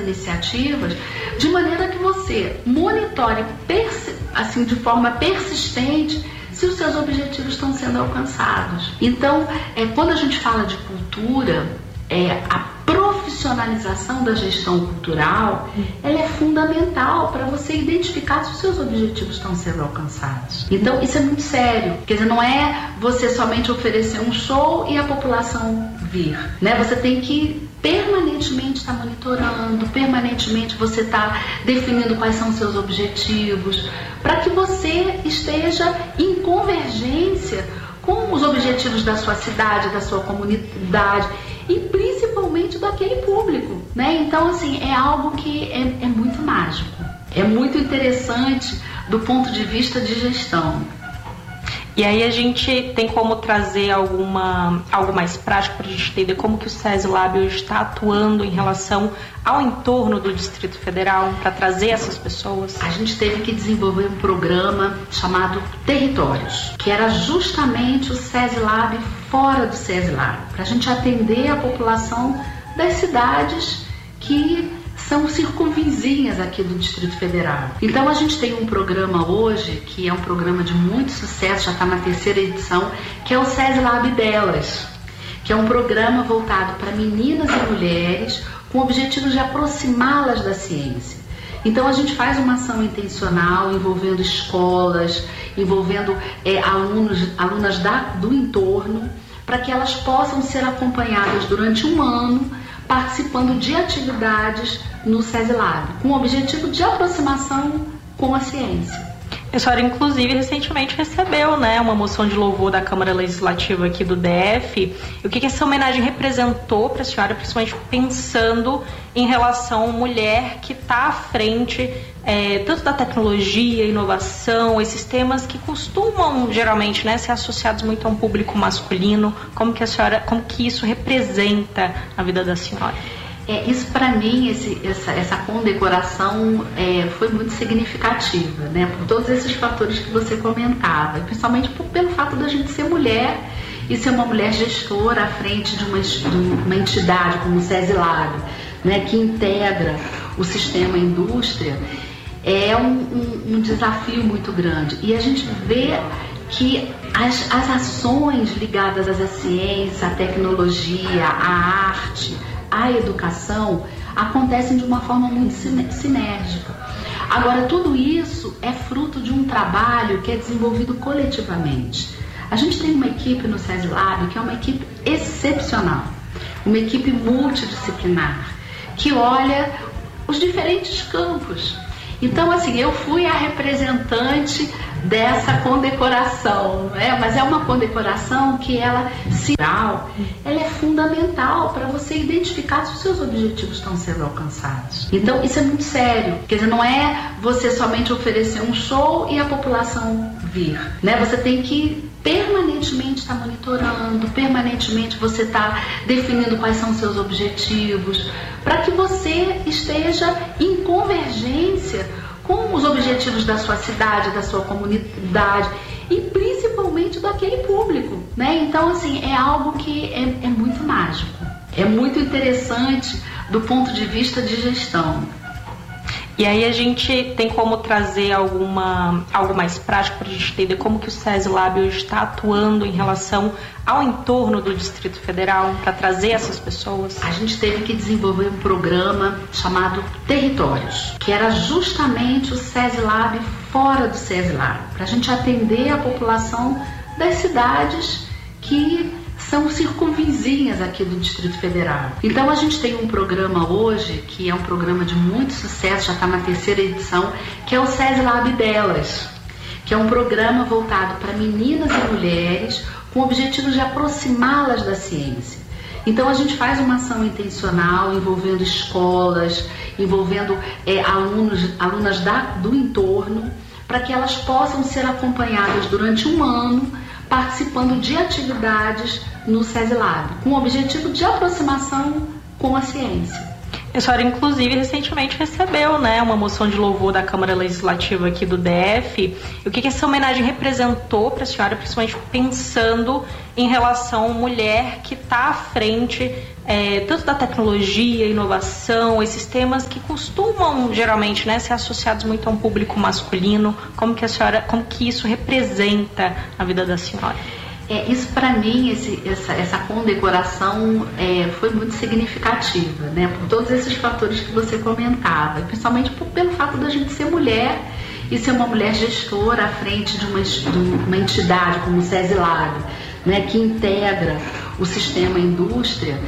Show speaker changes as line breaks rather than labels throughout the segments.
iniciativas, de maneira que você monitore assim, de forma persistente se os seus objetivos estão sendo alcançados. Então, quando a gente fala de cultura, a profissionalização da gestão cultural, ela é fundamental para você identificar se os seus objetivos estão sendo alcançados. Então, isso é muito sério. Quer dizer, não é você somente oferecer um show e a população vir, né? Você tem que permanentemente estar monitorando, permanentemente você está definindo quais são os seus objetivos, para que você esteja em convergência com os objetivos da sua cidade, da sua comunidade e principalmente daquele público, né? Então, assim, é algo que é muito mágico, é muito interessante do ponto de vista de gestão.
E aí a gente tem como trazer algo mais prático para a gente entender como que o SESI Lab hoje está atuando em relação ao entorno do Distrito Federal para trazer essas pessoas?
A gente teve que desenvolver um programa chamado Territórios, que era justamente o SESI Lab fora do SESI Lab, para a gente atender a população das cidades que são circunvizinhas aqui do Distrito Federal. Então a gente tem um programa hoje, que é um programa de muito sucesso, já está na 3ª edição, que é o SESI Lab Delas, que é um programa voltado para meninas e mulheres com o objetivo de aproximá-las da ciência. Então a gente faz uma ação intencional envolvendo escolas, envolvendo alunas do entorno, para que elas possam ser acompanhadas durante um ano, participando de atividades no SESI Lab, com o objetivo de aproximação com a ciência.
A senhora, inclusive, recentemente recebeu, né, uma moção de louvor da Câmara Legislativa aqui do DF. E o que essa homenagem representou para a senhora, principalmente pensando em relação à mulher que está à frente tanto da tecnologia, inovação, esses temas que costumam geralmente, né, ser associados muito a um público masculino. Como que isso representa a vida da senhora?
Isso para mim, essa condecoração foi muito significativa, né? Por todos esses fatores que você comentava, principalmente pelo fato da gente ser mulher e ser uma mulher gestora à frente de uma entidade como o SESI Lab, né, que integra o sistema indústria. É um desafio muito grande e a gente vê que as ações ligadas à ciência, à tecnologia, à arte, à educação acontecem de uma forma muito sinérgica. Agora, tudo isso é fruto de um trabalho que é desenvolvido coletivamente. A gente tem uma equipe no SESI Lab que é uma equipe excepcional, uma equipe multidisciplinar, que olha os diferentes campos. Então, assim, eu fui a representante dessa condecoração, mas é uma condecoração que ela é fundamental para você identificar se os seus objetivos estão sendo alcançados. Então, isso é muito sério. Quer dizer, não é você somente oferecer um show e a população vir, né? Você tem que permanentemente estar monitorando, permanentemente você está definindo quais são os seus objetivos, para que você esteja em convergência com os objetivos da sua cidade, da sua comunidade e principalmente daquele público, né? Então, assim, é algo que é muito mágico, é muito interessante do ponto de vista de gestão.
E aí a gente tem como trazer algo mais prático para a gente entender como que o SESI Lab hoje está atuando em relação ao entorno do Distrito Federal para trazer essas pessoas?
A gente teve que desenvolver um programa chamado Territórios, que era justamente o SESI Lab fora do SESI Lab, para a gente atender a população das cidades que são circunvizinhas aqui do Distrito Federal. Então a gente tem um programa hoje, que é um programa de muito sucesso, já está na 3ª edição, que é o SESI Lab Delas, que é um programa voltado para meninas e mulheres com o objetivo de aproximá-las da ciência. Então a gente faz uma ação intencional envolvendo escolas, envolvendo alunas do entorno, para que elas possam ser acompanhadas durante um ano, participando de atividades no SESI Lab, com o objetivo de aproximação com a ciência.
A senhora, inclusive, recentemente recebeu, né, uma moção de louvor da Câmara Legislativa aqui do DF. E o que essa homenagem representou para a senhora, principalmente pensando em relação à mulher que está à frente tanto da tecnologia, inovação, esses temas que costumam geralmente, né, ser associados muito a um público masculino. Como que isso representa a vida da senhora?
Isso para mim, essa condecoração foi muito significativa, né? Por todos esses fatores que você comentava, principalmente pelo fato da gente ser mulher e ser uma mulher gestora à frente de uma entidade como o SESI-Lab, né? Que integra o sistema indústria.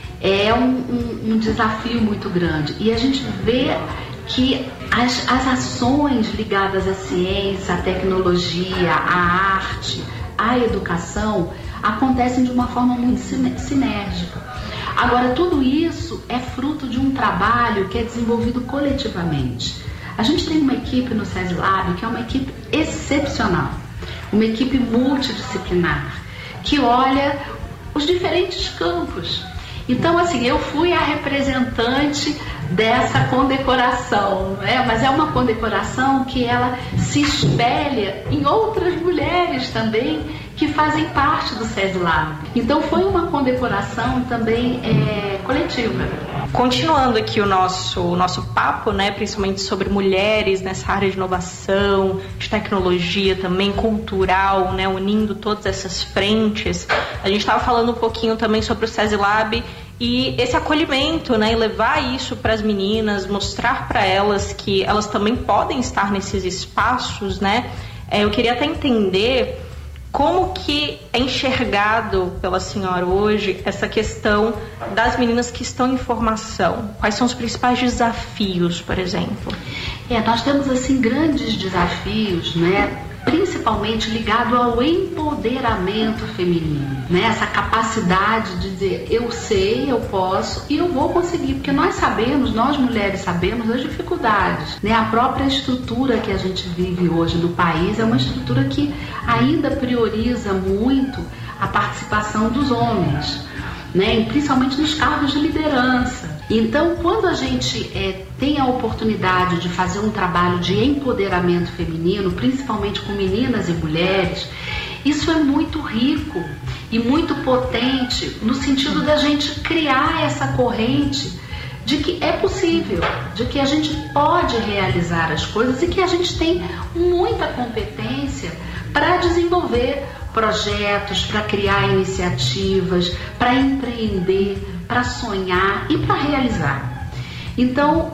É um desafio muito grande e a gente vê que as ações ligadas à ciência, à tecnologia, à arte, à educação acontecem de uma forma muito sinérgica. Agora, tudo isso é fruto de um trabalho que é desenvolvido coletivamente. A gente tem uma equipe no SESI-Lab que é uma equipe excepcional, uma equipe multidisciplinar, que olha os diferentes campos. Então, assim, eu fui a representante dessa condecoração, mas é uma condecoração que ela se espelha em outras mulheres também que fazem parte do SESI-Lab. Então, foi uma condecoração também coletiva.
Continuando aqui o nosso papo, né, principalmente sobre mulheres nessa área de inovação, de tecnologia também, cultural, né, unindo todas essas frentes. A gente estava falando um pouquinho também sobre o SESI-Lab e esse acolhimento, né, e levar isso para as meninas, mostrar para elas que elas também podem estar nesses espaços, né. Eu queria até entender como que é enxergado pela senhora hoje essa questão das meninas que estão em formação? Quais são os principais desafios, por exemplo?
Nós temos assim grandes desafios, né? Principalmente ligado ao empoderamento feminino, né? Essa capacidade de dizer eu sei, eu posso e eu vou conseguir, porque nós mulheres sabemos as dificuldades, né? A própria estrutura que a gente vive hoje no país é uma estrutura que ainda prioriza muito a participação dos homens, né? Principalmente nos cargos de liderança. Então, quando a gente tem a oportunidade de fazer um trabalho de empoderamento feminino, principalmente com meninas e mulheres, isso é muito rico e muito potente no sentido da gente criar essa corrente de que é possível, de que a gente pode realizar as coisas e que a gente tem muita competência para desenvolver projetos, para criar iniciativas, para empreender, para sonhar e para realizar. Então,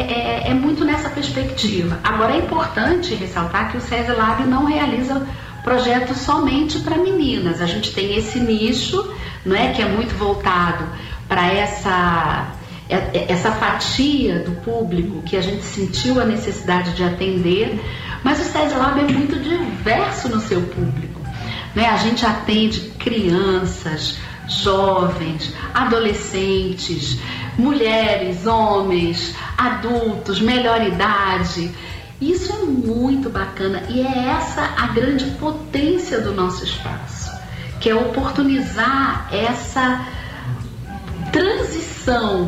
é muito nessa perspectiva. Agora, é importante ressaltar que o SESI-Lab não realiza projetos somente para meninas. A gente tem esse nicho, não é, que é muito voltado para essa fatia do público que a gente sentiu a necessidade de atender, mas o SESI-Lab é muito diverso no seu público, né? A gente atende crianças, jovens, adolescentes, mulheres, homens, adultos, melhor idade. Isso é muito bacana e é essa a grande potência do nosso espaço, que é oportunizar essa transição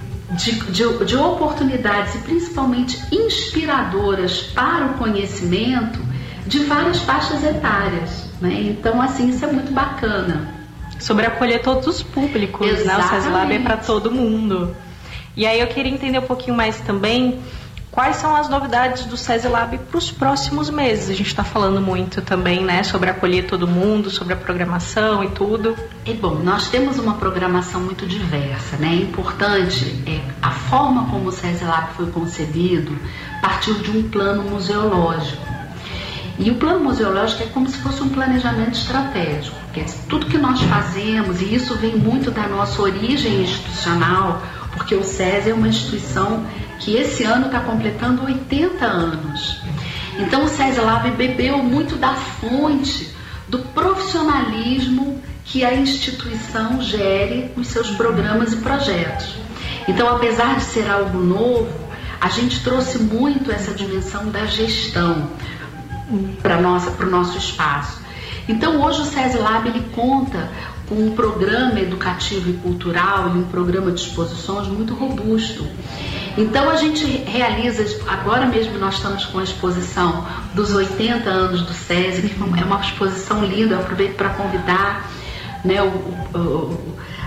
de oportunidades e principalmente inspiradoras para o conhecimento de várias faixas etárias, né? Então, assim, isso é muito bacana.
Sobre acolher todos os públicos, né? O SESI-Lab é para todo mundo. E aí eu queria entender um pouquinho mais também quais são as novidades do SESI-Lab para os próximos meses. A gente está falando muito também, né, sobre acolher todo mundo, sobre a programação e tudo.
Bom, nós temos uma programação muito diversa, né? É importante, a forma como o SESI-Lab foi concebido partiu de um plano museológico. E o plano museológico é como se fosse um planejamento estratégico, porque tudo que nós fazemos, e isso vem muito da nossa origem institucional, porque o SESI é uma instituição que esse ano está completando 80 anos. Então o SESI-Lab bebeu muito da fonte do profissionalismo que a instituição gere nos seus programas e projetos. Então, apesar de ser algo novo, a gente trouxe muito essa dimensão da gestão para o nosso espaço. Então, hoje o SESI-Lab ele conta com um programa educativo e cultural e um programa de exposições muito robusto. Então a gente realiza, agora mesmo nós estamos com a exposição dos 80 anos do SESI, que é uma exposição linda. Eu aproveito para convidar, né, o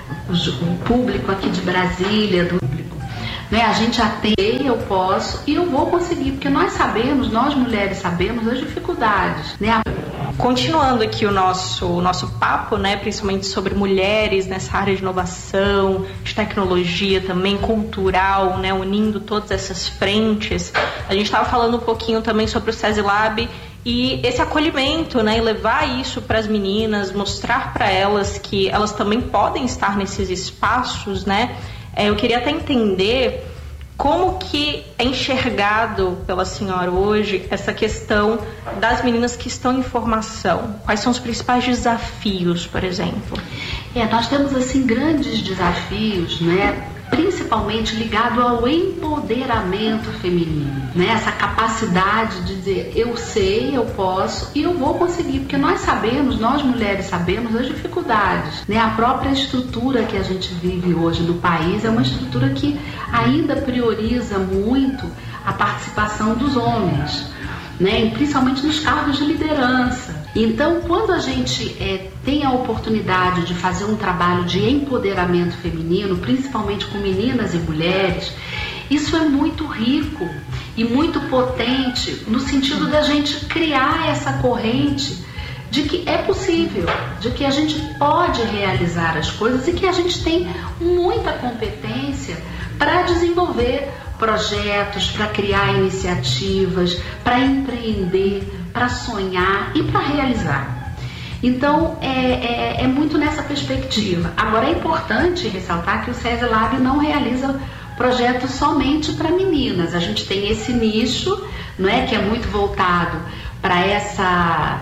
público aqui de Brasília, do público. Né, a gente atende, eu posso e eu vou conseguir, porque nós sabemos, nós mulheres sabemos as dificuldades, né?
Continuando aqui o nosso papo, né, principalmente sobre mulheres nessa área de inovação, de tecnologia também, cultural, né, unindo todas essas frentes. A gente estava falando um pouquinho também sobre o SESI Lab e esse acolhimento, né, e levar isso para as meninas, mostrar para elas que elas também podem estar nesses espaços, né? Eu queria até entender como que é enxergado pela senhora hoje essa questão das meninas que estão em formação. Quais são os principais desafios, por exemplo?
Nós temos assim grandes desafios, né? Principalmente ligado ao empoderamento feminino, né? Essa capacidade de dizer eu sei, eu posso e eu vou conseguir, porque nós sabemos, nós mulheres sabemos as dificuldades, né? A própria estrutura que a gente vive hoje no país é uma estrutura que ainda prioriza muito a participação dos homens, né? Principalmente nos cargos de liderança. Então, quando a gente tem a oportunidade de fazer um trabalho de empoderamento feminino, principalmente com meninas e mulheres, isso é muito rico e muito potente no sentido da gente criar essa corrente de que é possível, de que a gente pode realizar as coisas e que a gente tem muita competência para desenvolver projetos, para criar iniciativas, para empreender, para sonhar e para realizar. Então, é muito nessa perspectiva. Agora, é importante ressaltar que o SESI Lab não realiza projetos somente para meninas. A gente tem esse nicho, não é, que é muito voltado para essa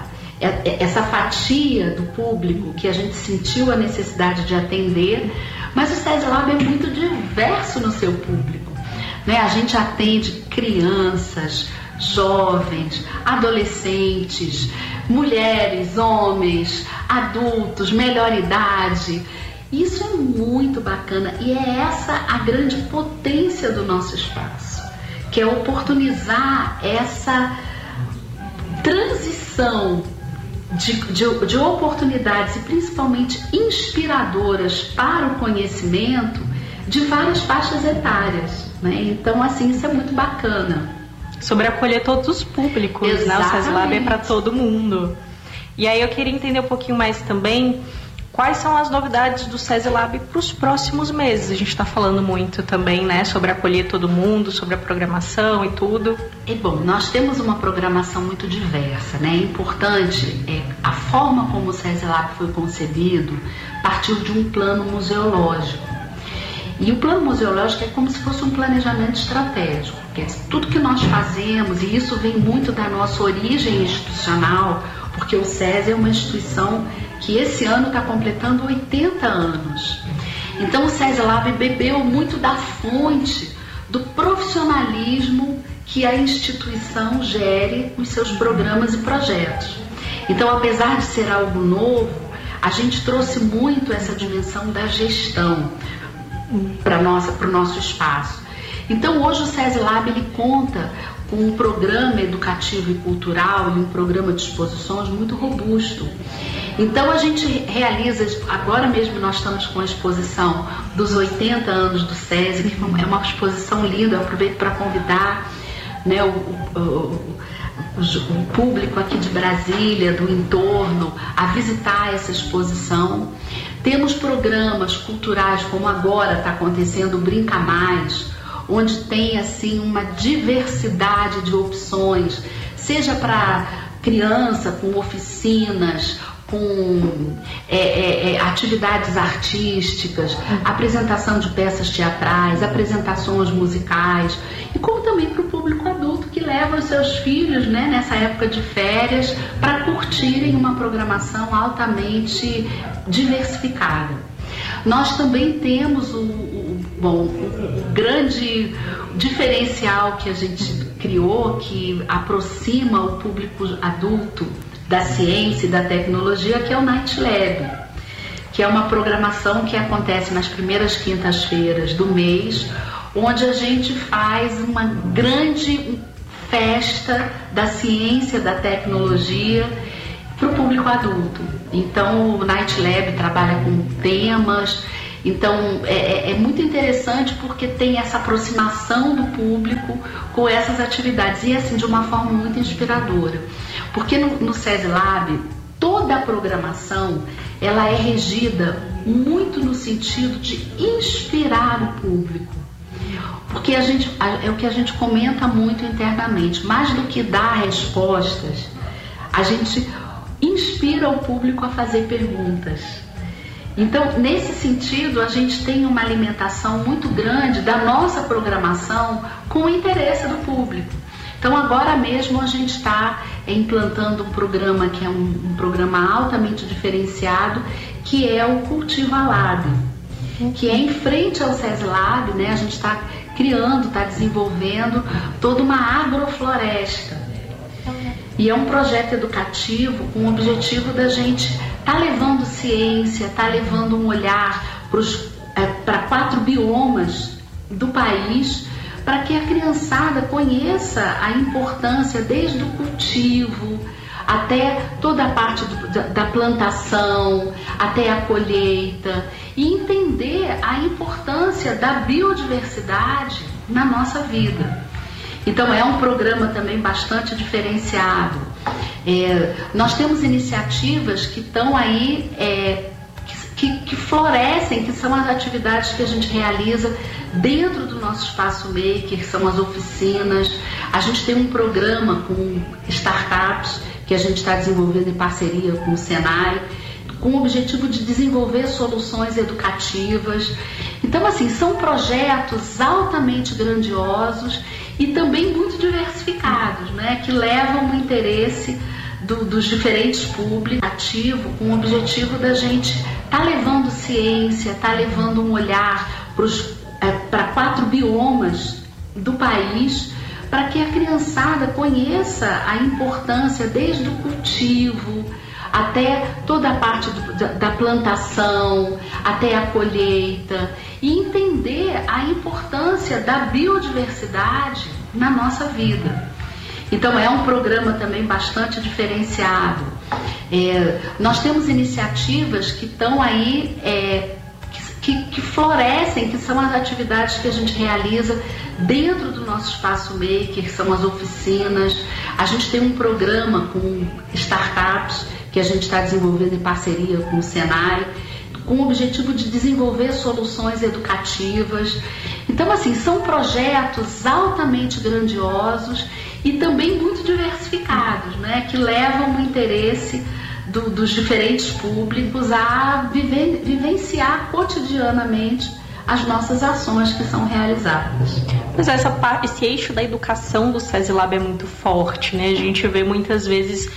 fatia do público que a gente sentiu a necessidade de atender, mas o SESI Lab é muito diverso no seu público, né? A gente atende crianças, jovens, adolescentes, mulheres, homens, adultos, melhor idade. Isso é muito bacana e é essa a grande potência do nosso espaço, que é oportunizar essa transição de oportunidades e principalmente inspiradoras para o conhecimento de várias faixas etárias, né? Então, assim, isso é muito bacana.
Sobre acolher todos os públicos, né? O SESI Lab é para todo mundo. E aí eu queria entender um pouquinho mais também quais são as novidades do SESI Lab para os próximos meses. A gente está falando muito também, né, sobre acolher todo mundo, sobre a programação e tudo.
Bom, nós temos uma programação muito diversa, né? É importante, a forma como o SESI Lab foi concebido partiu de um plano museológico. E o plano museológico é como se fosse um planejamento estratégico, que é tudo que nós fazemos, e isso vem muito da nossa origem institucional, porque o SESI é uma instituição que esse ano está completando 80 anos. Então o SESI Lab bebeu muito da fonte do profissionalismo que a instituição gere nos seus programas e projetos. Então, apesar de ser algo novo, a gente trouxe muito essa dimensão da gestão para o nosso espaço. Então, hoje o SESI Lab ele conta com um programa educativo e cultural e um programa de exposições muito robusto. Então, a gente realiza, agora mesmo nós estamos com a exposição dos 80 anos do SESI, que é uma exposição linda. Eu aproveito para convidar, né, o público aqui de Brasília, do entorno, a visitar essa exposição. Temos programas culturais, como agora está acontecendo o Brinca Mais, onde tem assim uma diversidade de opções, seja para criança, com oficinas, com atividades artísticas, apresentação de peças teatrais, apresentações musicais, e como também para o público adulto que leva os seus filhos, né, nessa época de férias para curtirem uma programação altamente diversificada. Nós também temos o grande diferencial que a gente criou, que aproxima o público adulto da ciência e da tecnologia, que é o Night Lab, que é uma programação que acontece nas primeiras quintas-feiras do mês, onde a gente faz uma grande festa da ciência, da tecnologia para o público adulto. Então o Night Lab trabalha com temas, então é muito interessante porque tem essa aproximação do público com essas atividades e assim de uma forma muito inspiradora, porque no SESI Lab toda a programação ela é regida muito no sentido de inspirar o público. Porque é o que a gente comenta muito internamente, mais do que dar respostas, a gente inspira o público a fazer perguntas. Então, nesse sentido, a gente tem uma alimentação muito grande da nossa programação com o interesse do público. Então, agora mesmo a gente está implantando um programa que é um programa altamente diferenciado, que é o Cultiva Lab, que é em frente ao SESI Lab, né? A gente está criando, está desenvolvendo toda uma agrofloresta. E é um projeto educativo com o objetivo da gente estar levando ciência, estar levando um olhar para 4 biomas do país, para que a criançada conheça a importância desde o cultivo até toda a parte da plantação, até a colheita, e entender a importância da biodiversidade na nossa vida. Então é um programa também bastante diferenciado. Nós temos iniciativas que estão aí, que florescem, que são as atividades que a gente realiza dentro do nosso espaço maker, são as oficinas. A gente tem um programa com startups que a gente está desenvolvendo em parceria com o Senai, com o objetivo de desenvolver soluções educativas. Então, assim, são projetos altamente grandiosos e também muito diversificados, né, que levam o interesse dos diferentes públicos ativo, com o objetivo da gente estar levando ciência, estar levando um olhar para 4 biomas do país, para que a criançada conheça a importância desde o cultivo até toda a parte da plantação, até a colheita, e entender a importância da biodiversidade na nossa vida. Então é um programa também bastante diferenciado. Nós temos iniciativas que estão aí, que florescem, que são as atividades que a gente realiza dentro do nosso espaço maker, são as oficinas. A gente tem um programa com startups que a gente está desenvolvendo em parceria com o Senai, com o objetivo de desenvolver soluções educativas. Então, assim, são projetos altamente grandiosos e também muito diversificados, né, que levam o interesse dos diferentes públicos a vivenciar cotidianamente as nossas ações que são realizadas.
Mas esse eixo da educação do SESI Lab é muito forte, né? A gente vê muitas vezes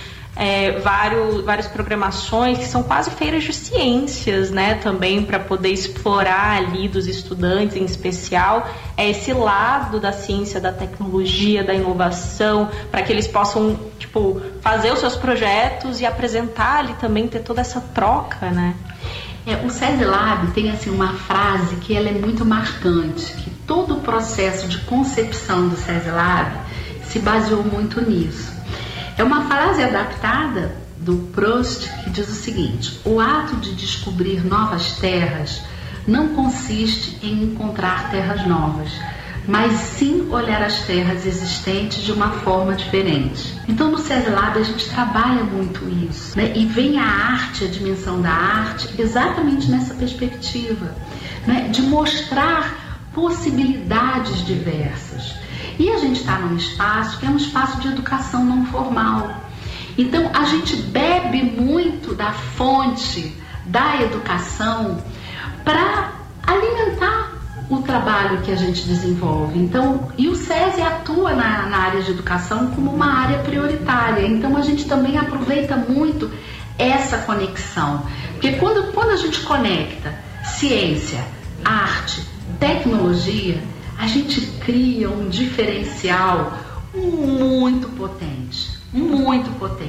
várias programações que são quase feiras de ciências, né? Também para poder explorar ali dos estudantes, em especial, esse lado da ciência, da tecnologia, da inovação, para que eles possam, fazer os seus projetos e apresentar ali também, ter toda essa troca, né?
O SESI Lab tem assim uma frase que ela é muito marcante, que todo o processo de concepção do SESI Lab se baseou muito nisso. É uma frase adaptada do Proust que diz o seguinte: o ato de descobrir novas terras não consiste em encontrar terras novas, mas sim olhar as terras existentes de uma forma diferente. Então no SESI Lab a gente trabalha muito isso, né? E vem a arte, a dimensão da arte, exatamente nessa perspectiva, né? De mostrar possibilidades diversas. E a gente está num espaço que é um espaço de educação não formal. Então a gente bebe muito da fonte da educação para alimentar o trabalho que a gente desenvolve. Então, e o SESI atua na área de educação como uma área prioritária. Então a gente também aproveita muito essa conexão. Porque quando a gente conecta ciência, arte, tecnologia, a gente cria um diferencial muito potente, muito potente.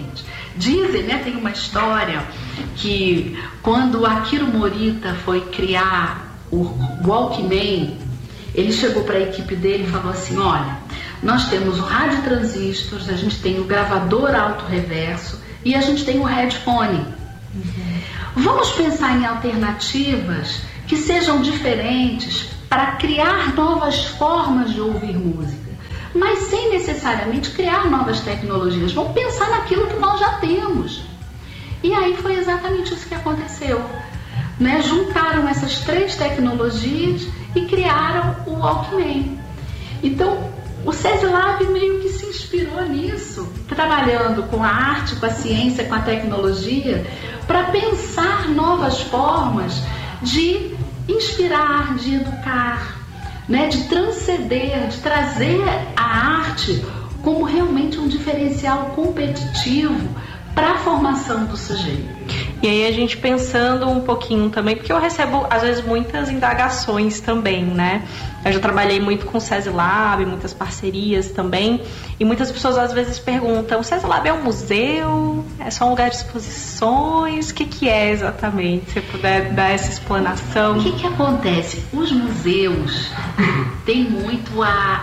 Dizem, né, tem uma história que quando Akira Morita foi criar o Walkman, ele chegou para a equipe dele e falou assim: olha, nós temos o rádio transistores, a gente tem o gravador auto-reverso e a gente tem o headphone. Vamos pensar em alternativas que sejam diferentes para criar novas formas de ouvir música, mas sem necessariamente criar novas tecnologias. Vamos pensar naquilo que nós já temos. E aí foi exatamente isso que aconteceu, né? Juntaram essas 3 tecnologias e criaram o Walkman. Então, o SESI-Lab meio que se inspirou nisso, trabalhando com a arte, com a ciência, com a tecnologia, para pensar novas formas de inspirar, de educar, né? De transcender, de trazer a arte como realmente um diferencial competitivo para a formação do sujeito.
E aí a gente pensando um pouquinho também, porque eu recebo às vezes muitas indagações também, né? Eu já trabalhei muito com o SESI-Lab, muitas parcerias também, e muitas pessoas às vezes perguntam: o SESI-Lab é um museu? É só um lugar de exposições? O que é exatamente? Se você puder dar essa explanação.
O que acontece? Os museus têm muito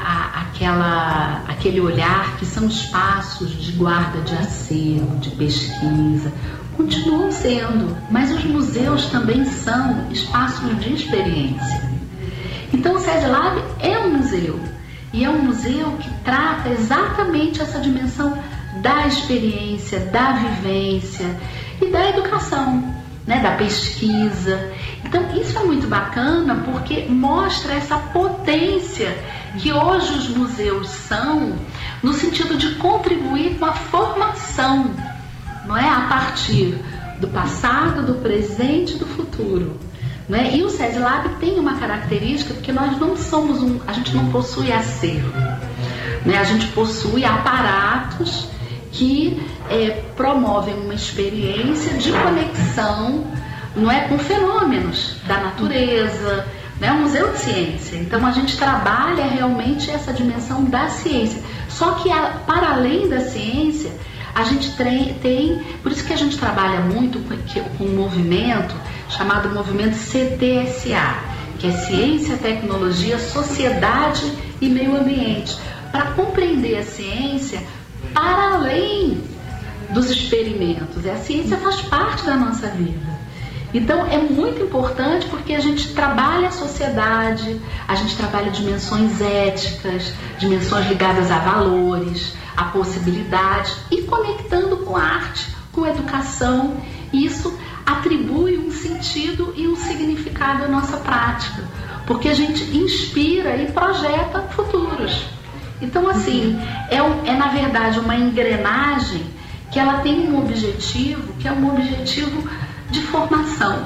aquele olhar que são espaços de guarda de acervo, de pesquisa. Continuam sendo, mas os museus também são espaços de experiência. Então o SESI-Lab é um museu, e é um museu que trata exatamente essa dimensão da experiência, da vivência e da educação, né, da pesquisa. Então isso é muito bacana porque mostra essa potência que hoje os museus são, no sentido de contribuir com a formação, não é? A partir do passado, do presente e do futuro. Não é? E o SESI-Lab tem uma característica, porque nós não somos a gente não possui acervo, né? A gente possui aparatos que promovem uma experiência de conexão, não é, com fenômenos da natureza, né? Um museu de ciência. Então a gente trabalha realmente essa dimensão da ciência. Só que para além da ciência, a gente tem, por isso que a gente trabalha muito com um movimento chamado movimento CTSA, que é Ciência, Tecnologia, Sociedade e Meio Ambiente, para compreender a ciência para além dos experimentos. A ciência faz parte da nossa vida. Então é muito importante porque a gente trabalha a sociedade, a gente trabalha dimensões éticas, dimensões ligadas a valores, a possibilidades, e conectando com a arte, com a educação. Isso atribui um sentido e um significado à nossa prática, porque a gente inspira e projeta futuros. Então assim, é na verdade uma engrenagem que ela tem um objetivo, que é um objetivo de formação.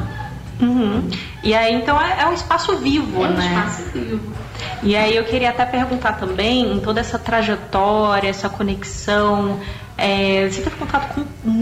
E aí então é um espaço vivo, né?
É um espaço vivo.
E aí eu queria até perguntar também, em toda essa trajetória, essa conexão, você teve contato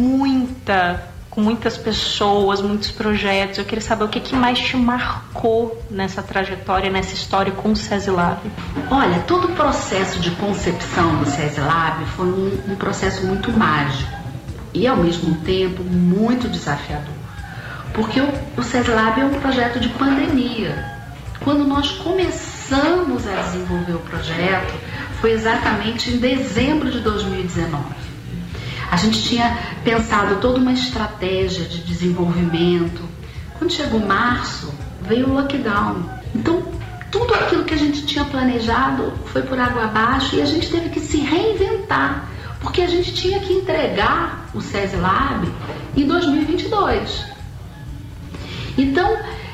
com muitas pessoas, muitos projetos. Eu queria saber o que mais te marcou nessa trajetória, nessa história com o SESI-Lab.
Olha, todo o processo de concepção do SESI-Lab foi um processo muito mágico e ao mesmo tempo muito desafiador, porque o SESI-Lab é um projeto de pandemia. Quando nós começamos a desenvolver o projeto, foi exatamente em dezembro de 2019. A gente tinha pensado toda uma estratégia de desenvolvimento. Quando chegou março, veio o lockdown. Então, tudo aquilo que a gente tinha planejado foi por água abaixo e a gente teve que se reinventar, porque a gente tinha que entregar o SESI-Lab em 2022. Então,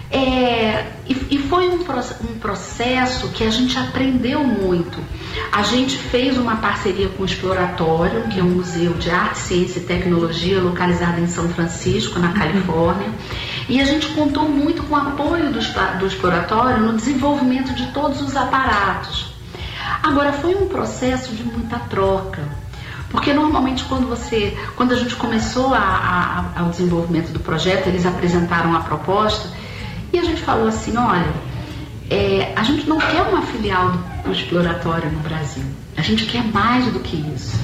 foi um processo que a gente aprendeu muito. A gente fez uma parceria com o Exploratório, que é um museu de arte, ciência e tecnologia localizado em São Francisco, na Califórnia, e a gente contou muito com o apoio do Exploratório no desenvolvimento de todos os aparatos. Agora, foi um processo de muita troca, porque normalmente quando a gente começou ao desenvolvimento do projeto, eles apresentaram a proposta e a gente falou assim: olha, a gente não quer uma filial do Exploratório no Brasil, a gente quer mais do que isso.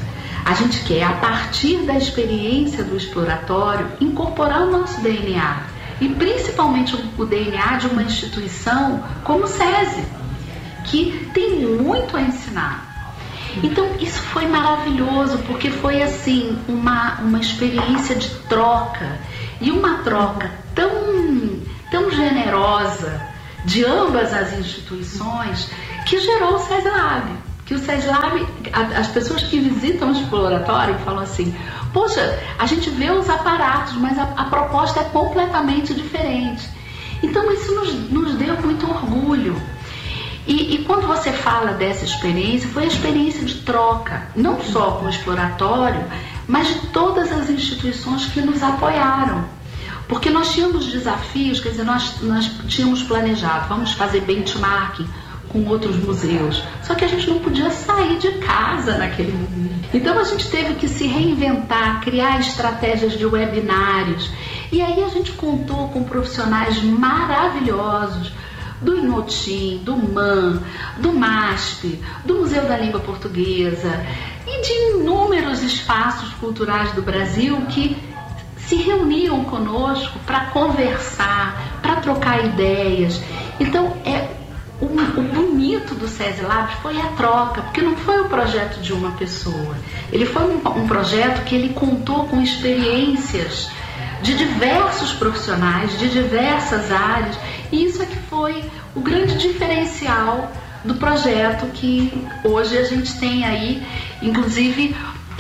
A gente quer, a partir da experiência do exploratório, incorporar o nosso DNA. E principalmente o DNA de uma instituição como o SESI, que tem muito a ensinar. Então isso foi maravilhoso, porque foi assim uma experiência de troca, e uma troca tão generosa de ambas as instituições, que gerou o SESI Lab. Que o SESI Lab, as pessoas que visitam o exploratório falam assim: poxa, a gente vê os aparatos, mas a proposta é completamente diferente. Então isso nos deu muito orgulho. E quando você fala dessa experiência, foi a experiência de troca, não só com o exploratório, mas de todas as instituições que nos apoiaram. Porque nós tínhamos desafios, quer dizer, nós tínhamos planejado, vamos fazer benchmarking com outros museus, só que a gente não podia sair de casa naquele momento. Então a gente teve que se reinventar, criar estratégias de webinários, e aí a gente contou com profissionais maravilhosos, do Inhotim, do MAN, do MASP, do Museu da Língua Portuguesa e de inúmeros espaços culturais do Brasil que se reuniam conosco para conversar, para trocar ideias. Então, o bonito do SESI Lab foi a troca, porque não foi o projeto de uma pessoa. Ele foi um projeto que ele contou com experiências de diversos profissionais, de diversas áreas, e isso é que foi o grande diferencial do projeto que hoje a gente tem aí, inclusive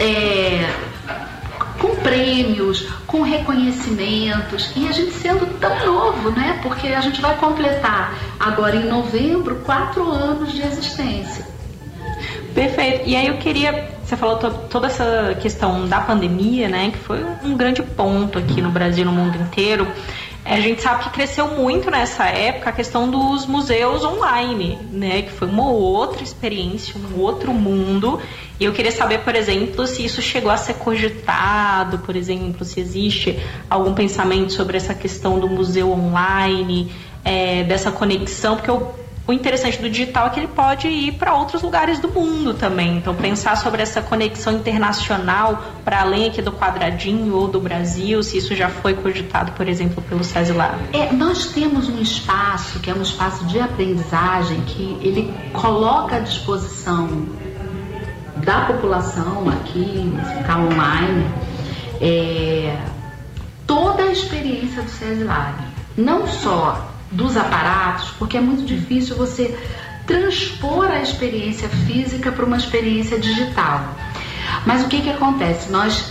com prêmios, com reconhecimentos, e a gente sendo tão novo, né? Porque a gente vai completar agora em novembro 4 anos de existência.
Perfeito. E aí eu queria, você falou toda essa questão da pandemia, né, que foi um grande ponto aqui no Brasil, no mundo inteiro. A gente sabe que cresceu muito nessa época a questão dos museus online, né, que foi uma outra experiência, um outro mundo. E eu queria saber, por exemplo, se isso chegou a ser cogitado, por exemplo, se existe algum pensamento sobre essa questão do museu online, dessa conexão, porque o interessante do digital é que ele pode ir para outros lugares do mundo também. Então, pensar sobre essa conexão internacional para além aqui do quadradinho ou do Brasil, se isso já foi cogitado, por exemplo, pelo SESI Lab.
Nós temos um espaço, que é um espaço de aprendizagem, que ele coloca à disposição da população aqui, ficar online, toda a experiência do SESI Lab. Não só dos aparatos, porque é muito difícil você transpor a experiência física para uma experiência digital. Mas o que acontece? Nós,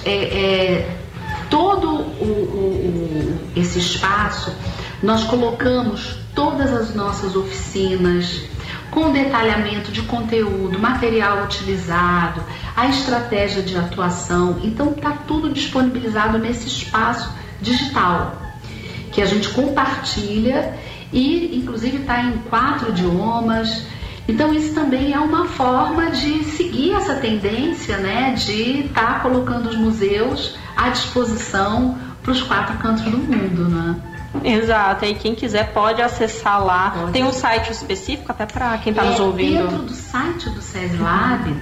todo esse espaço, nós colocamos todas as nossas oficinas, com detalhamento de conteúdo, material utilizado, a estratégia de atuação. Então está tudo disponibilizado nesse espaço digital, que a gente compartilha e inclusive está em 4 idiomas. Então isso também é uma forma de seguir essa tendência, né, de estar colocando os museus à disposição para os 4 cantos do mundo, né?
Exato, e quem quiser pode acessar lá. Pode. Tem um site específico até para quem está nos ouvindo.
Dentro do site do SESI Lab,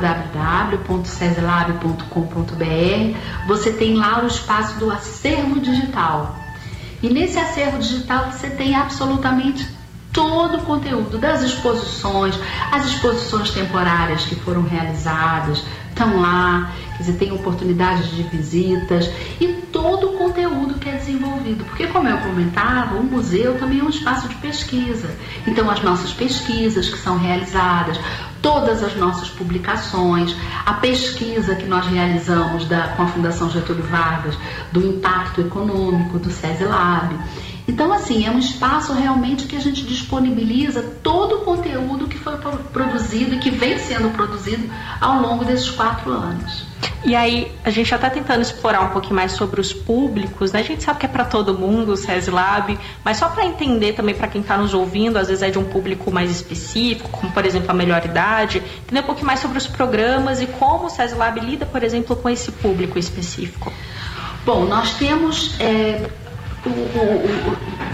www.sesilab.com.br, você tem lá o espaço do acervo digital. E nesse acervo digital você tem absolutamente todo o conteúdo das exposições, as exposições temporárias que foram realizadas, estão lá, quer dizer, tem oportunidades de visitas e todo o conteúdo que é desenvolvido. Porque, como eu comentava, o museu também é um espaço de pesquisa. Então, as nossas pesquisas que são realizadas, todas as nossas publicações, a pesquisa que nós realizamos com a Fundação Getúlio Vargas, do impacto econômico do SESI Lab. Então, assim, é um espaço realmente que a gente disponibiliza todo o conteúdo que foi produzido e que vem sendo produzido ao longo desses 4 anos.
E aí, a gente já está tentando explorar um pouquinho mais sobre os públicos, né? A gente sabe que é para todo mundo o SESI Lab, mas só para entender também para quem está nos ouvindo, às vezes é de um público mais específico, como por exemplo a melhor idade, entender um pouquinho mais sobre os programas e como o SESI Lab lida, por exemplo, com esse público específico.
Bom, nós temos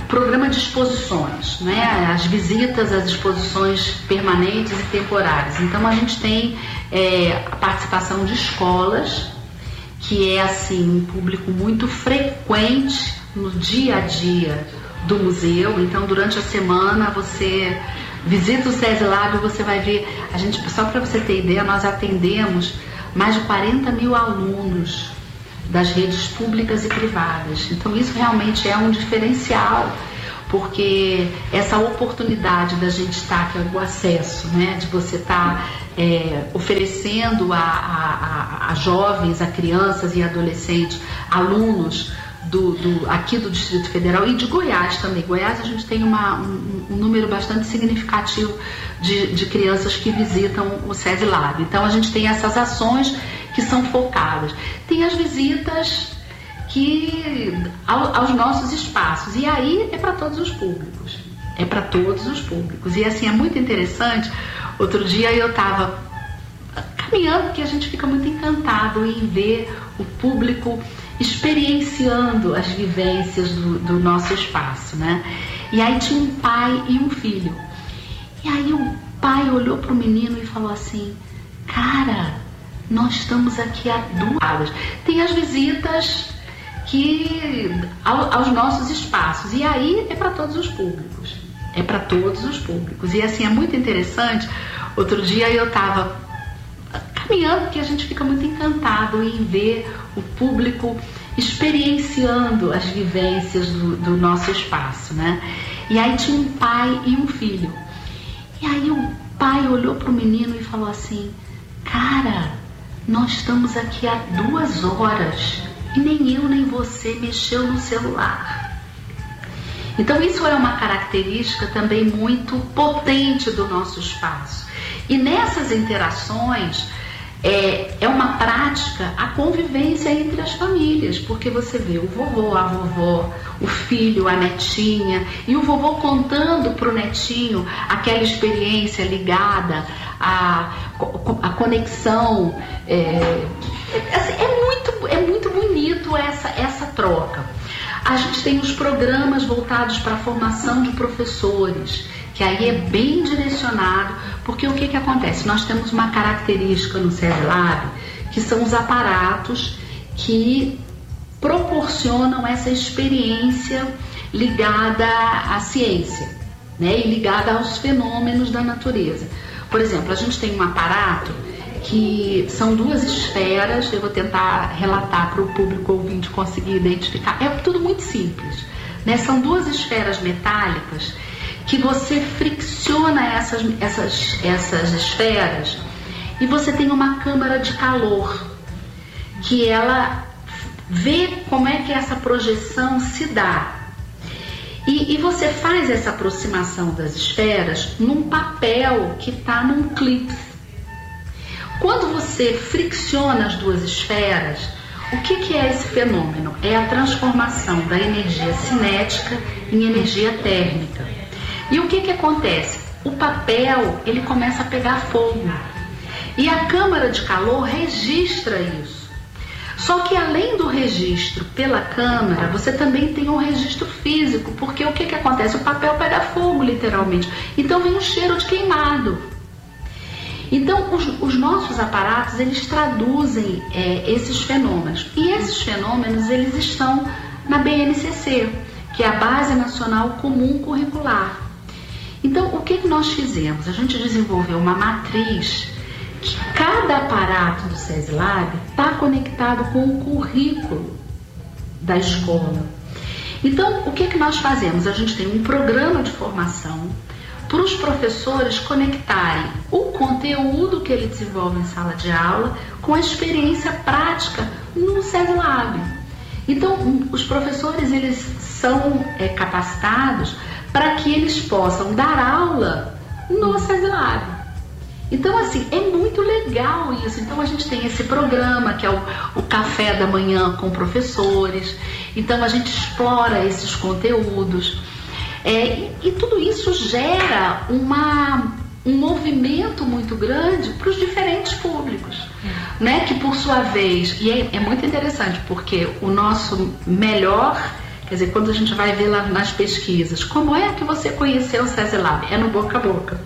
programa de exposições, né? As visitas às exposições permanentes e temporárias. Então a gente tem a participação de escolas, que é assim um público muito frequente no dia a dia do museu. Então durante a semana você visita o SESI Lab e você vai ver, a gente, só para você ter ideia, nós atendemos mais de 40 mil alunos das redes públicas e privadas. Então isso realmente é um diferencial, porque essa oportunidade da gente estar, que é o acesso, né, de você estar oferecendo a jovens, a crianças e adolescentes, alunos aqui do Distrito Federal e de Goiás também. Goiás a gente tem um número bastante significativo de crianças que visitam o SESI Lab. Então a gente tem essas ações que são focadas. Tem as visitas aos nossos espaços, e aí é para todos os públicos. É para todos os públicos. E assim, é muito interessante. Outro dia eu estava caminhando, porque a gente fica muito encantado em ver o público experienciando as vivências do nosso espaço, né? E aí tinha um pai e um filho. E aí o pai olhou para o menino e falou assim: cara, nós estamos aqui há 2 horas. Tem as visitas aos nossos espaços, e aí é para todos os públicos. É para todos os públicos. E assim, é muito interessante. Outro dia eu estava caminhando, porque a gente fica muito encantado em ver o público experienciando as vivências do nosso espaço, né? E aí tinha um pai e um filho. E aí o pai olhou para o menino e falou assim: cara, nós estamos aqui há 2 horas e nem eu nem você mexeu no celular. Então isso é uma característica também muito potente do nosso espaço. E nessas interações é uma prática a convivência entre as famílias, porque você vê o vovô, a vovó, o filho, a netinha, e o vovô contando para o netinho aquela experiência ligada à conexão. É muito bonito essa troca. A gente tem os programas voltados para a formação de professores, que aí é bem direcionado, porque o que acontece? Nós temos uma característica no SESI Lab, que são os aparatos que proporcionam essa experiência ligada à ciência, né, e ligada aos fenômenos da natureza. Por exemplo, a gente tem um aparato que são 2 esferas, eu vou tentar relatar para o público ouvinte conseguir identificar, é tudo muito simples, né? São 2 esferas metálicas que você fricciona essas esferas e você tem uma câmara de calor que ela vê como é que essa projeção se dá. E você faz essa aproximação das esferas num papel que está num clipe. Quando você fricciona as 2 esferas, o que é esse fenômeno? É a transformação da energia cinética em energia térmica. E o que acontece? O papel, ele começa a pegar fogo. E a câmara de calor registra isso. Só que além do registro pela câmara, você também tem um registro físico, porque o que acontece? O papel pega fogo, literalmente. Então vem um cheiro de queimado. Então, os nossos aparatos, eles traduzem esses fenômenos. E esses fenômenos, eles estão na BNCC, que é a Base Nacional Comum Curricular. Então, o que nós fizemos? A gente desenvolveu uma matriz que cada aparato do SESI Lab está conectado com o currículo da escola. Então, o que nós fazemos? A gente tem um programa de formação para os professores conectarem o conteúdo que ele desenvolve em sala de aula com a experiência prática no SESI Lab. Então, os professores, eles são capacitados para que eles possam dar aula no SESI Lab. Então, assim, é muito legal isso. Então, a gente tem esse programa que é o café da manhã com professores. Então, a gente explora esses conteúdos. E tudo isso gera um movimento muito grande para os diferentes públicos, né? Que por sua vez, e é muito interessante, porque o nosso melhor, Quer dizer, quando a gente vai ver lá nas pesquisas, como é que você conheceu o SESI-Lab? É no boca a boca.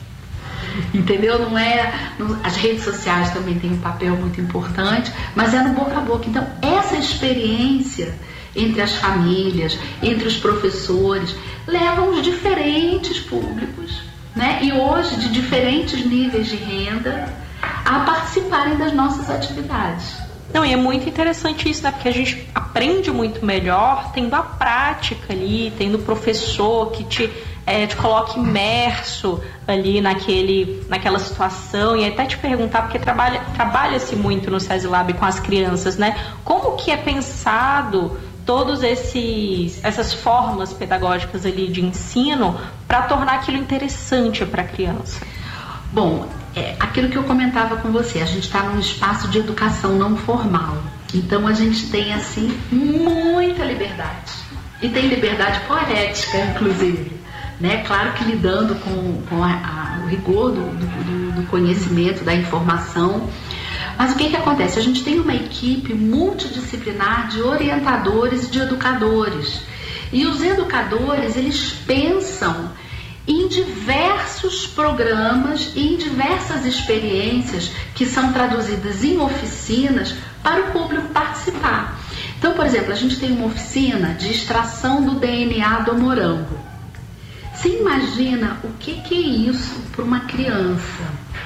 Entendeu? Não é. As redes sociais também têm um papel muito importante, mas é no boca a boca. Então, essa experiência entre as famílias, entre os professores, levam os diferentes públicos, né? E hoje, de diferentes níveis de renda, a participarem das nossas atividades.
Não, e é muito interessante isso, né? Porque a gente aprende muito melhor tendo a prática ali, tendo o professor que te coloca imerso ali naquela situação. E até te perguntar, porque trabalha-se muito no SESI-Lab com as crianças, né? Como que é pensado todas essas formas pedagógicas ali de ensino para tornar aquilo interessante para a criança?
Bom, aquilo que eu comentava com você, a gente está num espaço de educação não formal. Então a gente tem, assim, muita liberdade. E tem liberdade poética, inclusive. Né? Claro que lidando com o rigor do conhecimento, da informação. Mas o que acontece? A gente tem uma equipe multidisciplinar de orientadores e de educadores. E os educadores, eles pensam em diversos programas e em diversas experiências que são traduzidas em oficinas para o público participar. Então, por exemplo, a gente tem uma oficina de extração do DNA do morango. Você imagina o que é isso para uma criança,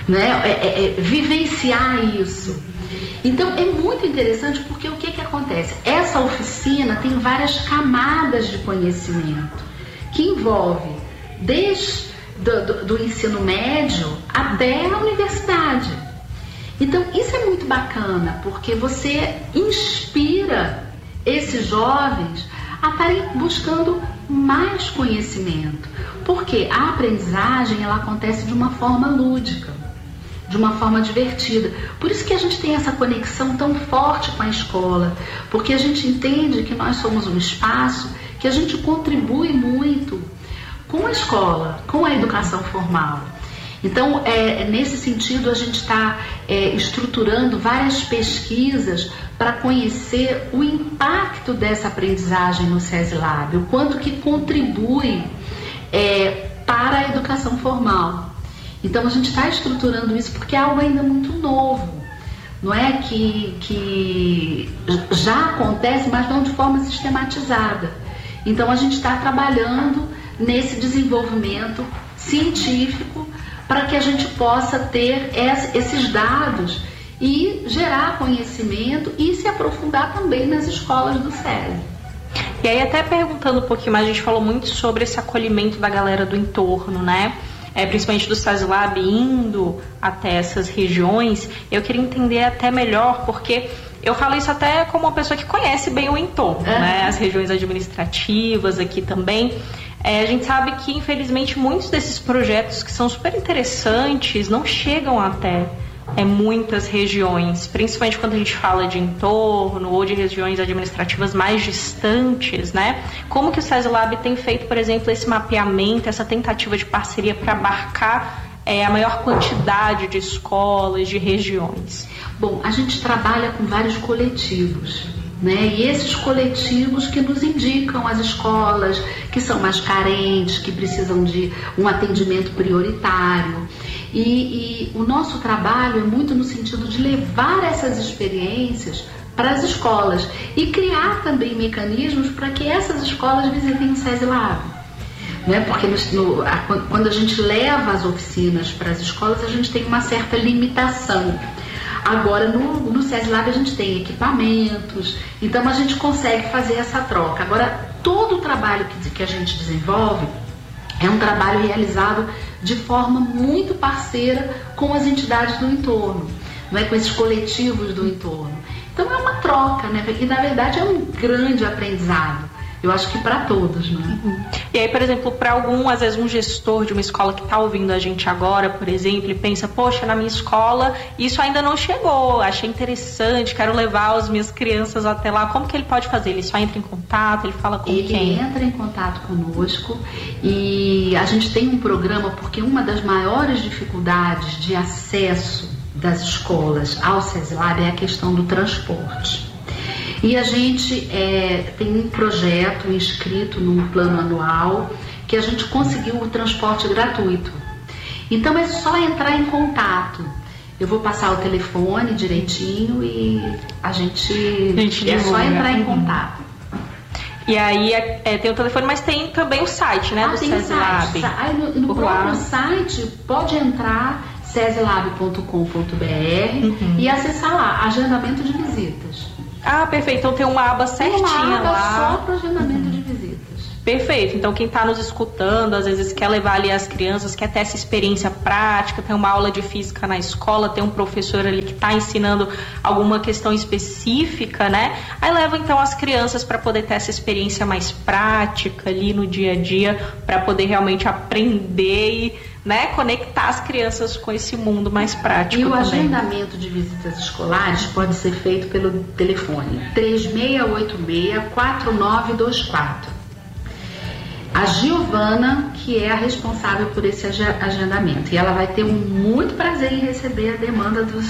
né? Vivenciar isso. Então é muito interessante porque o que acontece? Essa oficina tem várias camadas de conhecimento que envolve desde do ensino médio até a universidade. Então isso é muito bacana porque você inspira esses jovens a estarem buscando mais conhecimento, porque a aprendizagem ela acontece de uma forma lúdica, de uma forma divertida. Por isso que a gente tem essa conexão tão forte com a escola, porque a gente entende que nós somos um espaço que a gente contribui muito com a escola, com a educação formal. Então, nesse sentido, a gente está estruturando várias pesquisas para conhecer o impacto dessa aprendizagem no SESI-Lab, o quanto que contribui para a educação formal. Então, a gente está estruturando isso porque é algo ainda muito novo, não é que já acontece, mas não de forma sistematizada. Então, a gente está trabalhando nesse desenvolvimento científico para que a gente possa ter esses dados e gerar conhecimento e se aprofundar também nas escolas do SESI.
E aí, até perguntando um pouquinho mais, a gente falou muito sobre esse acolhimento da galera do entorno, né? Principalmente do SESI-Lab indo até essas regiões. Eu queria entender até melhor, porque eu falo isso até como uma pessoa que conhece bem o entorno, né? As regiões administrativas aqui também. A gente sabe que, infelizmente, muitos desses projetos que são super interessantes não chegam até muitas regiões, principalmente quando a gente fala de entorno ou de regiões administrativas mais distantes, né? Como que o SESI-Lab tem feito, por exemplo, esse mapeamento, essa tentativa de parceria para abarcar a maior quantidade de escolas, de regiões?
Bom, a gente trabalha com vários coletivos, né? E esses coletivos que nos indicam as escolas que são mais carentes, que precisam de um atendimento prioritário. E o nosso trabalho é muito no sentido de levar essas experiências para as escolas e criar também mecanismos para que essas escolas visitem o SESI-Lab. Né? Porque quando a gente leva as oficinas para as escolas, a gente tem uma certa limitação. Agora, no SESI-Lab a gente tem equipamentos, então a gente consegue fazer essa troca. Agora, todo o trabalho que a gente desenvolve é um trabalho realizado de forma muito parceira com as entidades do entorno, não é? Com esses coletivos do entorno. Então é uma troca, né? E na verdade é um grande aprendizado. Eu acho que para todos, né?
E aí, por exemplo, para às vezes um gestor de uma escola que está ouvindo a gente agora, por exemplo, e pensa, poxa, na minha escola isso ainda não chegou, achei interessante, quero levar as minhas crianças até lá. Como que ele pode fazer? Ele só entra em contato, ele fala com quem?
Ele entra em contato conosco e a gente tem um programa, porque uma das maiores dificuldades de acesso das escolas ao SESI-Lab é a questão do transporte. E a gente tem um projeto inscrito num plano anual que a gente conseguiu o transporte gratuito. Então é só entrar em contato. Eu vou passar o telefone direitinho e a gente é só entrar em contato.
E aí tem o telefone, mas tem também o site, né? Do SESI Lab.
Aí no próprio site pode entrar sesilab.com.br e acessar lá, agendamento de visitas.
Ah, perfeito. Então tem uma aba certinha lá.
Uma aba só para agendamento de visitas.
Perfeito. Então quem está nos escutando, às vezes quer levar ali as crianças, quer ter essa experiência prática, tem uma aula de física na escola, tem um professor ali que está ensinando alguma questão específica, né? Aí leva então as crianças para poder ter essa experiência mais prática ali no dia a dia, para poder realmente aprender e, né, conectar as crianças com esse mundo mais prático.
E o
também.
Agendamento de visitas escolares pode ser feito pelo telefone 3686-4924. A Giovana, que é a responsável por esse agendamento, e ela vai ter muito prazer em receber a demanda dos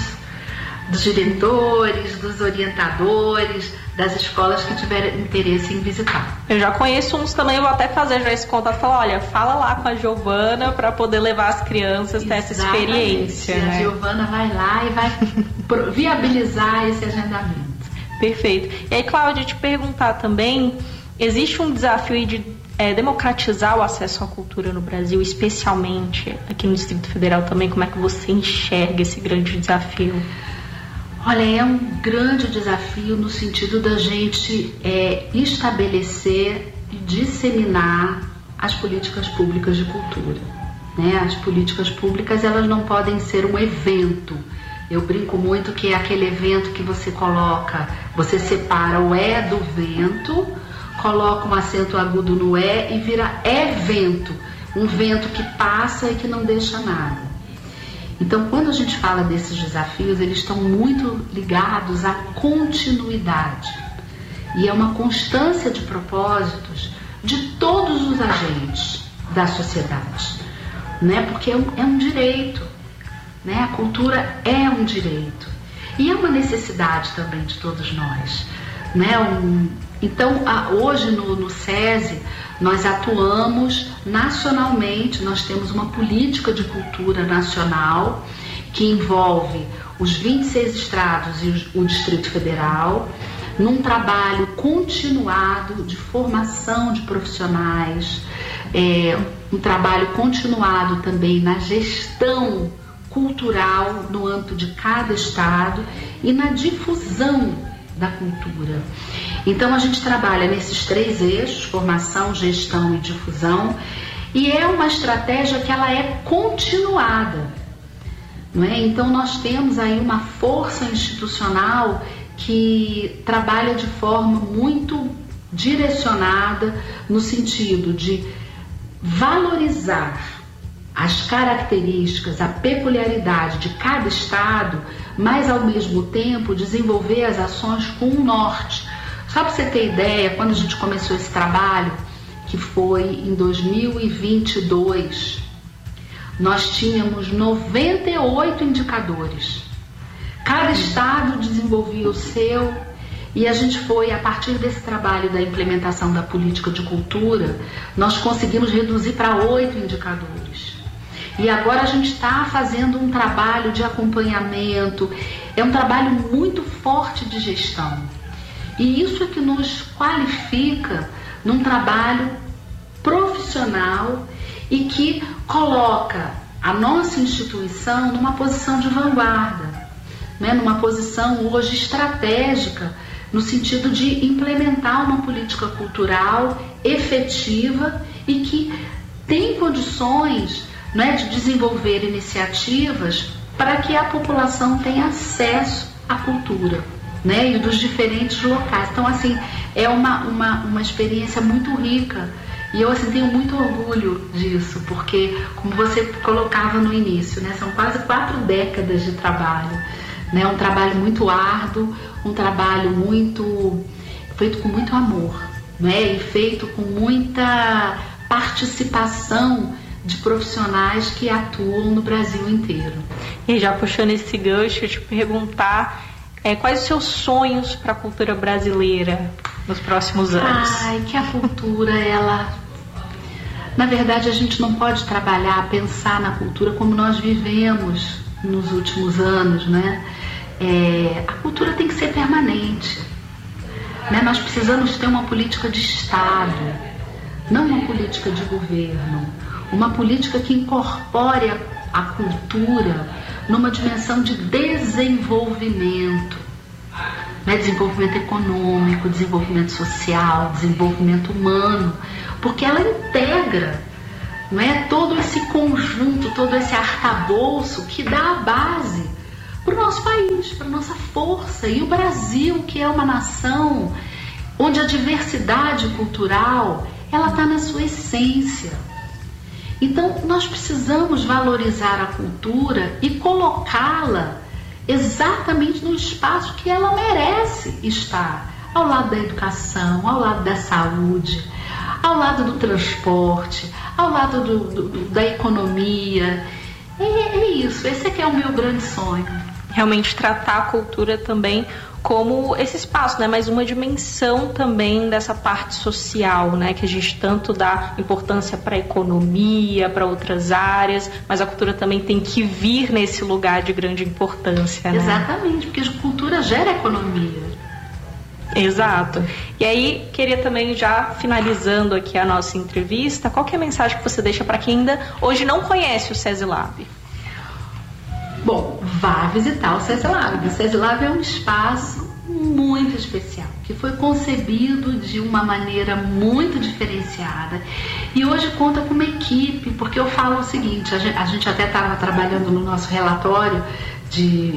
diretores, dos orientadores, das escolas que tiverem interesse em visitar.
Eu já conheço uns também, eu vou até fazer já esse contato, falar, olha, fala lá com a Giovana para poder levar as crianças ter essa experiência.
Né? A Giovana vai lá e vai viabilizar esse agendamento.
Perfeito. E aí, Cláudia, te perguntar também, existe um desafio de democratizar o acesso à cultura no Brasil, especialmente aqui no Distrito Federal também, como é que você enxerga esse grande desafio?
Olha, é um grande desafio no sentido da gente estabelecer e disseminar as políticas públicas de cultura. Né? As políticas públicas, elas não podem ser um evento. Eu brinco muito que é aquele evento que você coloca, você separa o é do vento, coloca um acento agudo no é e vira evento, um vento que passa e que não deixa nada. Então, quando a gente fala desses desafios, eles estão muito ligados à continuidade. E é uma constância de propósitos de todos os agentes da sociedade, né? Porque é um direito, né? A cultura é um direito. E é uma necessidade também de todos nós, né? Então, hoje no SESI, nós atuamos nacionalmente, nós temos uma política de cultura nacional que envolve os 26 estados e o Distrito Federal, num trabalho continuado de formação de profissionais, um trabalho continuado também na gestão cultural no âmbito de cada estado e na difusão da cultura. Então a gente trabalha nesses 3 eixos, formação, gestão e difusão, e é uma estratégia que ela é continuada, não é? Então nós temos aí uma força institucional que trabalha de forma muito direcionada no sentido de valorizar as características, a peculiaridade de cada estado, mas ao mesmo tempo desenvolver as ações com um norte. Só para você ter ideia, quando a gente começou esse trabalho, que foi em 2022, nós tínhamos 98 indicadores. Cada estado desenvolvia o seu, e a gente foi, a partir desse trabalho da implementação da política de cultura, nós conseguimos reduzir para 8 indicadores. E agora a gente está fazendo um trabalho de acompanhamento, é um trabalho muito forte de gestão. E isso é que nos qualifica num trabalho profissional e que coloca a nossa instituição numa posição de vanguarda, né? Numa posição hoje estratégica, no sentido de implementar uma política cultural efetiva e que tem condições, né, de desenvolver iniciativas para que a população tenha acesso à cultura, né, e dos diferentes locais. Então, assim, é uma experiência muito rica e eu, assim, tenho muito orgulho disso, porque, como você colocava no início, né, são quase 4 décadas de trabalho, né, um trabalho muito árduo, um trabalho feito com muito amor, né, e feito com muita participação de profissionais que atuam no Brasil inteiro.
E já puxando esse gancho, eu te perguntar Quais os seus sonhos para a cultura brasileira nos próximos anos?
Que a cultura, na verdade, a gente não pode pensar na cultura como nós vivemos nos últimos anos, né? A cultura tem que ser permanente, né? Nós precisamos ter uma política de Estado, não uma política de governo, uma política que incorpore a cultura numa dimensão de desenvolvimento, né? Desenvolvimento econômico, desenvolvimento social, desenvolvimento humano, porque ela integra, não é, todo esse conjunto, todo esse arcabouço que dá a base para o nosso país, para a nossa força. E o Brasil, que é uma nação onde a diversidade cultural ela está na sua essência. Então, nós precisamos valorizar a cultura e colocá-la exatamente no espaço que ela merece estar, ao lado da educação, ao lado da saúde, ao lado do transporte, ao lado da economia. É isso, esse é que é o meu grande sonho.
Realmente tratar a cultura também como esse espaço, né? Mas uma dimensão também dessa parte social, né? Que a gente tanto dá importância para a economia, para outras áreas, mas a cultura também tem que vir nesse lugar de grande importância, né?
Exatamente, porque a cultura gera economia.
Exato. E aí, queria também, já finalizando aqui a nossa entrevista, qual que é a mensagem que você deixa para quem ainda hoje não conhece o SESI-Lab?
Bom, vá visitar o SESI-Lab. O SESI-Lab é um espaço muito especial, que foi concebido de uma maneira muito diferenciada e hoje conta com uma equipe, porque eu falo o seguinte, a gente até estava trabalhando no nosso relatório de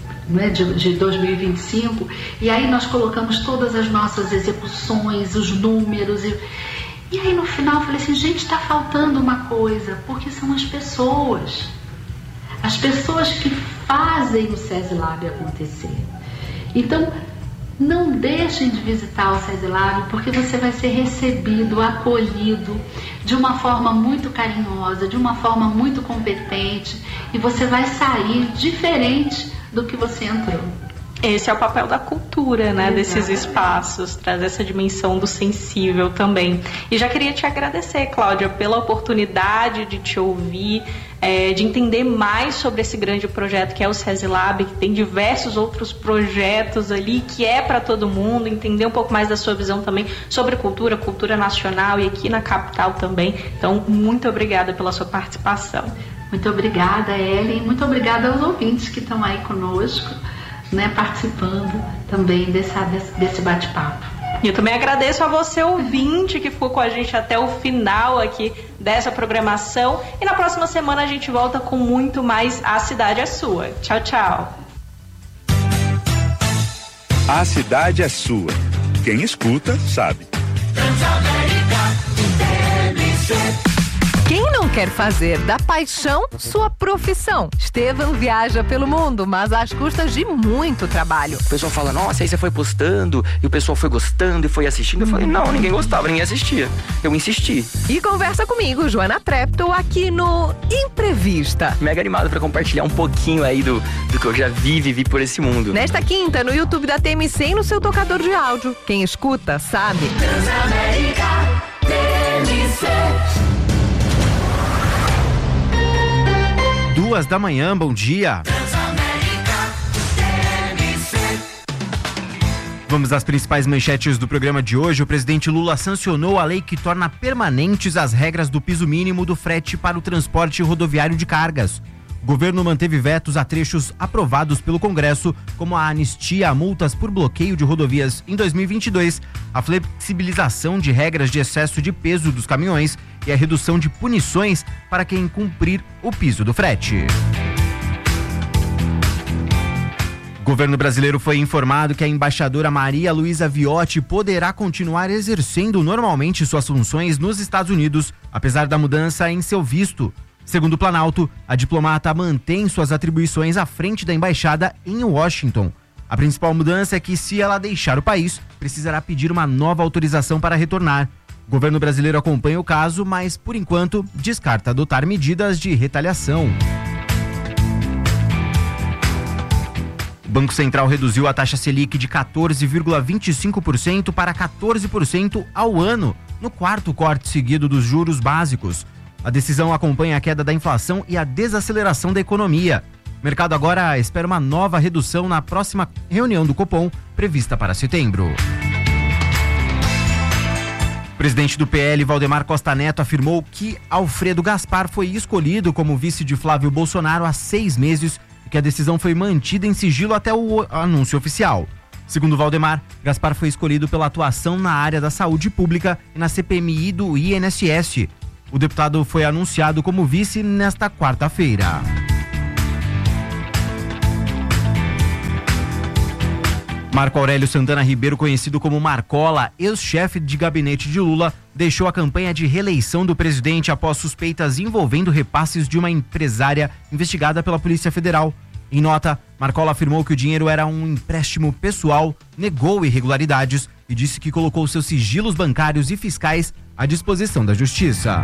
2025, e aí nós colocamos todas as nossas execuções, os números, e aí no final eu falei assim, gente, está faltando uma coisa, porque são as pessoas que fazem o SESI-Lab acontecer. Então, não deixem de visitar o SESI-Lab, porque você vai ser recebido, acolhido de uma forma muito carinhosa, de uma forma muito competente, e você vai sair diferente do que você entrou.
Esse é o papel da cultura, né? Desses espaços, trazer essa dimensão do sensível também. E já queria te agradecer, Cláudia, pela oportunidade de te ouvir, de entender mais sobre esse grande projeto que é o SESI-Lab, que tem diversos outros projetos ali, que é para todo mundo, entender um pouco mais da sua visão também sobre cultura nacional e aqui na capital também. Então, muito obrigada pela sua participação.
Muito obrigada, Ellen, muito obrigada aos ouvintes que estão aí conosco, né, participando também desse bate-papo.
E eu também agradeço a você, ouvinte, que ficou com a gente até o final aqui dessa programação. E na próxima semana a gente volta com muito mais A Cidade é Sua. Tchau, tchau.
A Cidade é Sua. Quem escuta, sabe.
Quem não quer fazer da paixão sua profissão? Estevam viaja pelo mundo, mas às custas de muito trabalho.
O pessoal fala, nossa, aí você foi postando e o pessoal foi gostando e foi assistindo. Eu falei, não, ninguém gostava, ninguém assistia. Eu insisti.
E conversa comigo, Joana Treptow, aqui no Imprevista.
Mega animado pra compartilhar um pouquinho aí do que eu já vivi por esse mundo.
Nesta quinta, no YouTube da TMC e no seu tocador de áudio. Quem escuta, sabe.
Transamérica TMC.
2h, bom dia. Vamos às principais manchetes do programa de hoje. O presidente Lula sancionou a lei que torna permanentes as regras do piso mínimo do frete para o transporte rodoviário de cargas. O governo manteve vetos a trechos aprovados pelo Congresso, como a anistia a multas por bloqueio de rodovias em 2022, a flexibilização de regras de excesso de peso dos caminhões e a redução de punições para quem cumprir o piso do frete. O governo brasileiro foi informado que a embaixadora Maria Luísa Viotti poderá continuar exercendo normalmente suas funções nos Estados Unidos, apesar da mudança em seu visto. Segundo o Planalto, a diplomata mantém suas atribuições à frente da embaixada em Washington. A principal mudança é que, se ela deixar o país, precisará pedir uma nova autorização para retornar. O governo brasileiro acompanha o caso, mas, por enquanto, descarta adotar medidas de retaliação. O Banco Central reduziu a taxa Selic de 14,25% para 14% ao ano, no quarto corte seguido dos juros básicos. A decisão acompanha a queda da inflação e a desaceleração da economia. O mercado agora espera uma nova redução na próxima reunião do Copom, prevista para setembro. O presidente do PL, Valdemar Costa Neto, afirmou que Alfredo Gaspar foi escolhido como vice de Flávio Bolsonaro há 6 meses e que a decisão foi mantida em sigilo até o anúncio oficial. Segundo Valdemar, Gaspar foi escolhido pela atuação na área da saúde pública e na CPMI do INSS. O deputado foi anunciado como vice nesta quarta-feira. Marco Aurélio Santana Ribeiro, conhecido como Marcola, ex-chefe de gabinete de Lula, deixou a campanha de reeleição do presidente após suspeitas envolvendo repasses de uma empresária investigada pela Polícia Federal. Em nota, Marcola afirmou que o dinheiro era um empréstimo pessoal, negou irregularidades e disse que colocou seus sigilos bancários e fiscais à disposição da Justiça.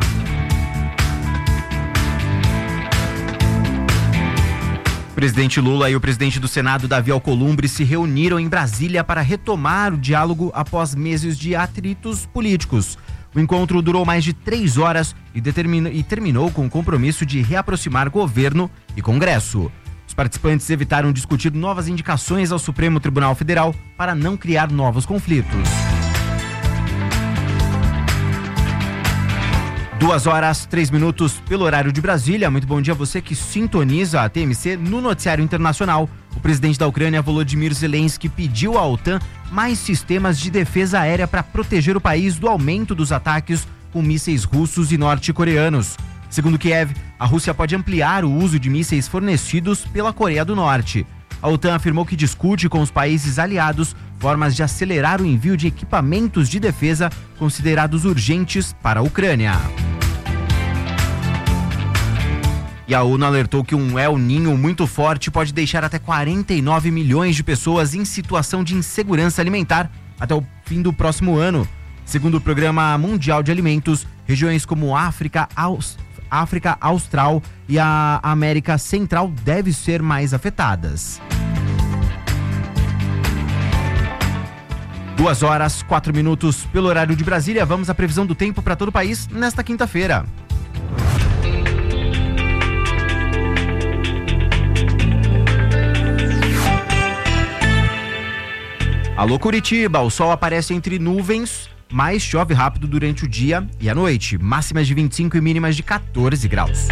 O presidente Lula e o presidente do Senado, Davi Alcolumbre, se reuniram em Brasília para retomar o diálogo após meses de atritos políticos. O encontro durou mais de 3 horas e terminou com o compromisso de reaproximar governo e Congresso. Os participantes evitaram discutir novas indicações ao Supremo Tribunal Federal para não criar novos conflitos. 2h03 pelo horário de Brasília. Muito bom dia a você que sintoniza a TMC no noticiário internacional. O presidente da Ucrânia, Volodymyr Zelensky, pediu à OTAN mais sistemas de defesa aérea para proteger o país do aumento dos ataques com mísseis russos e norte-coreanos. Segundo Kiev, a Rússia pode ampliar o uso de mísseis fornecidos pela Coreia do Norte. A OTAN afirmou que discute com os países aliados formas de acelerar o envio de equipamentos de defesa considerados urgentes para a Ucrânia. E a ONU alertou que um El Niño muito forte pode deixar até 49 milhões de pessoas em situação de insegurança alimentar até o fim do próximo ano. Segundo o Programa Mundial de Alimentos, regiões como África Austral e a América Central devem ser mais afetadas. 2h04 pelo horário de Brasília. Vamos à previsão do tempo para todo o país nesta quinta-feira. Alô Curitiba, o sol aparece entre nuvens, mas chove rápido durante o dia e a noite. Máximas de 25 e mínimas de 14 graus.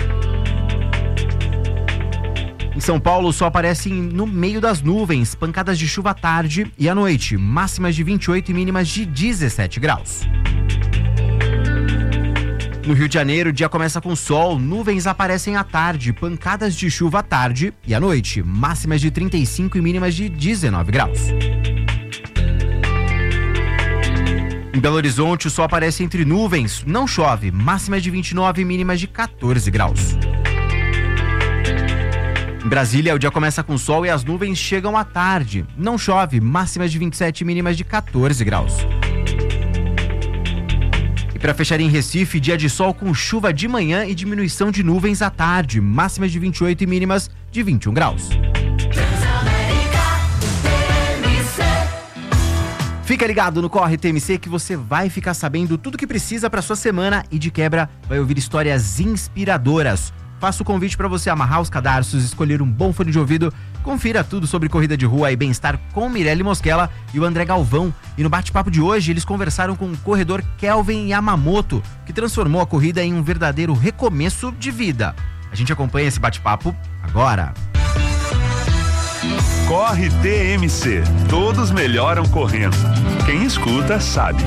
Em São Paulo, o sol aparece no meio das nuvens, pancadas de chuva à tarde e à noite. Máximas de 28 e mínimas de 17 graus. No Rio de Janeiro, o dia começa com sol, nuvens aparecem à tarde, pancadas de chuva à tarde e à noite. Máximas de 35 e mínimas de 19 graus. Em Belo Horizonte, o sol aparece entre nuvens, não chove, máximas de 29 e mínimas de 14 graus. Em Brasília, o dia começa com sol e as nuvens chegam à tarde, não chove, máximas de 27 e mínimas de 14 graus. E para fechar em Recife, dia de sol com chuva de manhã e diminuição de nuvens à tarde, máximas de 28 e mínimas de 21 graus. Fica ligado no Corre TMC que você vai ficar sabendo tudo que precisa para sua semana e de quebra vai ouvir histórias inspiradoras. Faço o convite para você amarrar os cadarços, escolher um bom fone de ouvido, confira tudo sobre corrida de rua e bem-estar com Mirelle Mosquela e o André Galvão. E no bate-papo de hoje eles conversaram com o corredor Kelvin Yamamoto, que transformou a corrida em um verdadeiro recomeço de vida. A gente acompanha esse bate-papo agora.
Corre TMC. Todos melhoram correndo. Quem escuta sabe.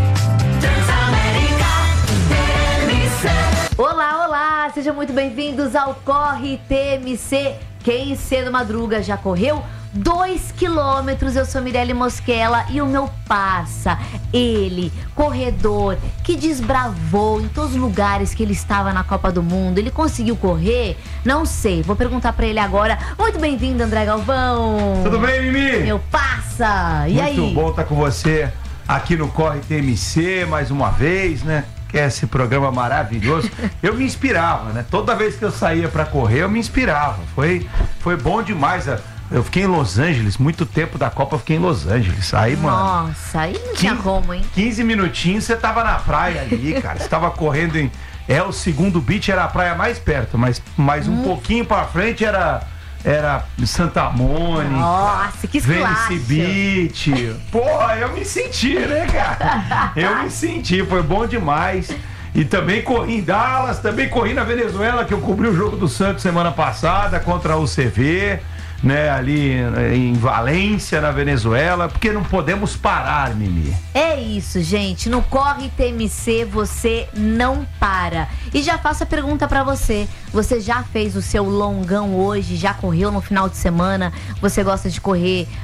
Olá, olá! Sejam muito bem-vindos ao Corre TMC. Quem cedo madruga já correu 2 quilômetros. Eu sou Mirelle Mosquela e o meu parça, ele, corredor, que desbravou em todos os lugares que ele estava na Copa do Mundo. Ele conseguiu correr? Não sei, vou perguntar pra ele agora. Muito bem-vindo, André Galvão.
Tudo bem, Mimi?
Meu parça, e aí?
Muito bom estar com você aqui no Corre TMC mais uma vez, né? Que é esse programa maravilhoso. Eu me inspirava, né? Toda vez que eu saía pra correr, eu me inspirava. Foi bom demais Eu fiquei em Los Angeles, muito tempo da Copa eu fiquei em Los Angeles. Aí, mano.
Nossa, aí não tinha como, hein?
15 minutinhos você tava na praia ali, cara. Você tava correndo em. O segundo beach era a praia mais perto, mas um pouquinho pra frente era Santa Mônica.
Nossa, que
Venice Beach. Porra, eu me senti, né, cara? Eu me senti, foi bom demais. E também corri em Dallas, também corri na Venezuela, que eu cobri o jogo do Santos semana passada contra o CV. Né, ali em Valência, na Venezuela, porque não podemos parar, Mimi.
É isso, gente. No Corre TMC você não para. E já faço a pergunta pra você. Você já fez o seu longão hoje? Já correu no final de semana? Você gosta de correr